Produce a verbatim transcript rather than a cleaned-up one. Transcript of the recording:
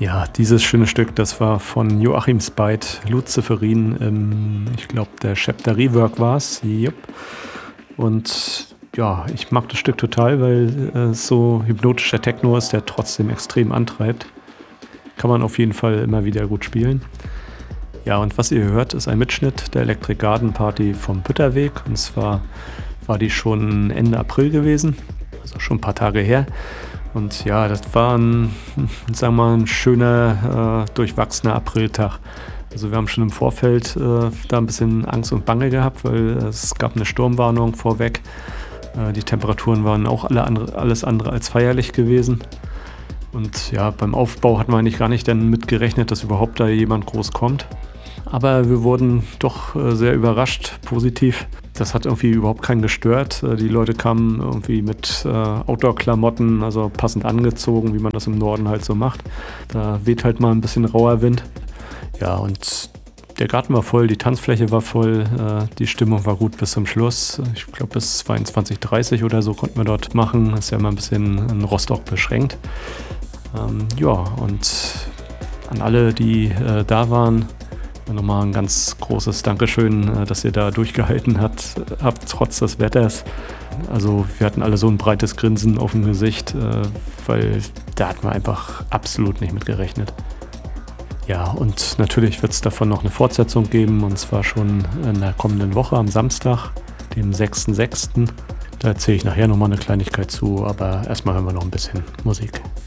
Ja, dieses schöne Stück, das war von Joachim Speit, Luciferin, ähm, ich glaube, der Chapter Rework war es. Jupp. Und ja, ich mag das Stück total, weil äh, es so hypnotischer Techno ist, der trotzdem extrem antreibt. Kann man auf jeden Fall immer wieder gut spielen. Ja, und was ihr hört, ist ein Mitschnitt der Electric Garden Party vom Pütterweg. Und zwar war die schon Ende April gewesen, also schon ein paar Tage her. Und ja, das war ein, sagen wir mal, ein schöner, äh, durchwachsener Apriltag. Also wir haben schon im Vorfeld äh, da ein bisschen Angst und Bange gehabt, weil es gab eine Sturmwarnung vorweg. Äh, die Temperaturen waren auch alle andere, alles andere als feierlich gewesen. Und ja, beim Aufbau hatten wir eigentlich gar nicht damit gerechnet, dass überhaupt da jemand groß kommt. Aber wir wurden doch äh, sehr überrascht, positiv. Das hat irgendwie überhaupt keinen gestört. Äh, die Leute kamen irgendwie mit äh, Outdoor-Klamotten, also passend angezogen, wie man das im Norden halt so macht. Da weht halt mal ein bisschen rauer Wind. Ja, und der Garten war voll, die Tanzfläche war voll, äh, die Stimmung war gut bis zum Schluss. Ich glaube, bis zweiundzwanzig Uhr dreißig oder so konnten wir dort machen. Ist ja immer ein bisschen in Rostock beschränkt. Ähm, ja, und an alle, die äh, da waren, nochmal ein ganz großes Dankeschön, dass ihr da durchgehalten habt, habt, trotz des Wetters. Also wir hatten alle so ein breites Grinsen auf dem Gesicht, weil da hatten wir einfach absolut nicht mit gerechnet. Ja, und natürlich wird es davon noch eine Fortsetzung geben, und zwar schon in der kommenden Woche am Samstag, dem sechsten sechsten Da erzähle ich nachher nochmal eine Kleinigkeit zu, aber erstmal hören wir noch ein bisschen Musik.